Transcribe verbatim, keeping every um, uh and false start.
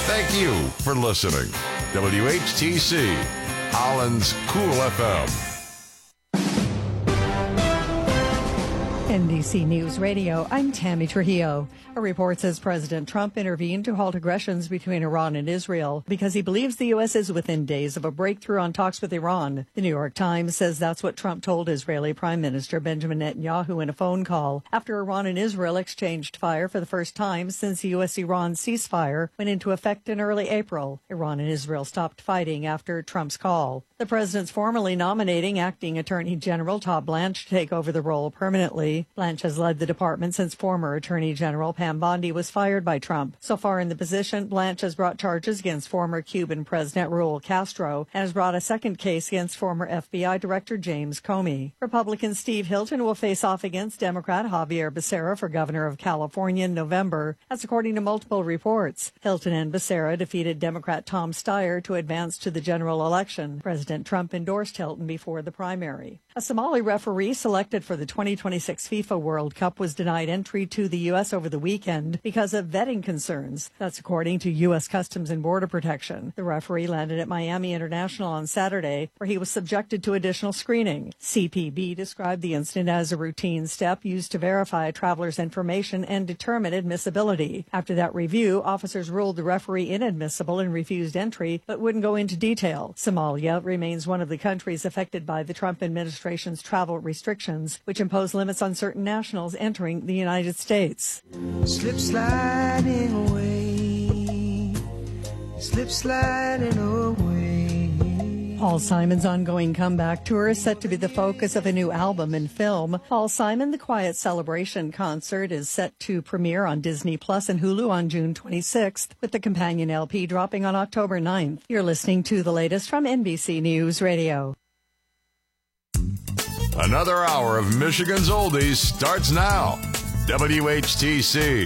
Thank you for listening. W H T C, Holland's Cool F M. N B C News Radio, I'm Tammy Trujillo. A report says President Trump intervened to halt aggressions between Iran and Israel because he believes the U S is within days of a breakthrough on talks with Iran. The New York Times says that's what Trump told Israeli Prime Minister Benjamin Netanyahu in a phone call after Iran and Israel exchanged fire for the first time since the U S Iran ceasefire went into effect in early April. Iran and Israel stopped fighting after Trump's call. The president's formally nominating acting Attorney General Todd Blanche to take over the role permanently. Blanche has led the department since former Attorney General Pam Bondi was fired by Trump. So far in the position, Blanche has brought charges against former Cuban President Raul Castro and has brought a second case against former F B I Director James Comey. Republican Steve Hilton will face off against Democrat Javier Becerra for governor of California in November. That's according to multiple reports. Hilton and Becerra defeated Democrat Tom Steyer to advance to the general election. President Trump endorsed Hilton before the primary. A Somali referee selected for the twenty twenty-six FIFA World Cup was denied entry to the U S over the weekend because of vetting concerns. That's according to U S Customs and Border Protection. The referee landed at Miami International on Saturday, where he was subjected to additional screening. C P B described the incident as a routine step used to verify a traveler's information and determine admissibility. After that review, officers ruled the referee inadmissible and refused entry, but wouldn't go into detail. Somalia remains one of the countries affected by the Trump administration's travel restrictions, which impose limits on certain nationals entering the United States. Slip sliding away, slip sliding away. Paul Simon's ongoing comeback tour is set to be the focus of a new album and film. Paul Simon, The Quiet Celebration concert is set to premiere on Disney Plus and Hulu on June twenty-sixth, with the companion L P dropping on October ninth. You're listening to the latest from N B C News Radio. Another hour of Michigan's Oldies starts now. W H T C,